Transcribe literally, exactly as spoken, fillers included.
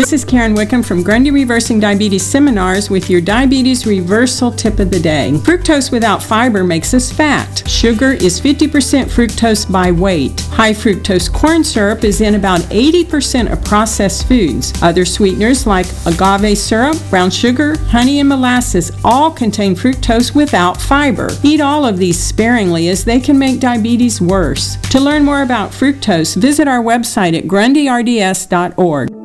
This is Karen Wickham from Grundy Reversing Diabetes Seminars with your diabetes reversal tip of the day. Fructose without fiber makes us fat. Sugar is fifty percent fructose by weight. High fructose corn syrup is in about eighty percent of processed foods. Other sweeteners like agave syrup, brown sugar, honey, and molasses all contain fructose without fiber. Eat all of these sparingly as they can make diabetes worse. To learn more about fructose, visit our website at grundy r d s dot org.